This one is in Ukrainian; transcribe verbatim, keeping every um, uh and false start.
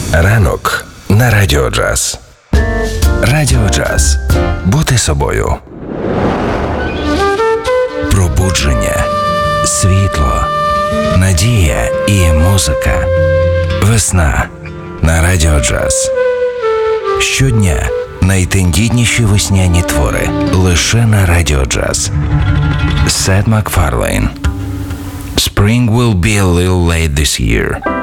Ранок на Радіо Джаз. Радіо Джаз. Бути собою. Пробудження, світло, надія і музика. Весна на Радіо Джаз. Щодня найтендітніші весняні твори лише на Радіо Джаз. Сет Макфарлейн. Spring will be a little late this year.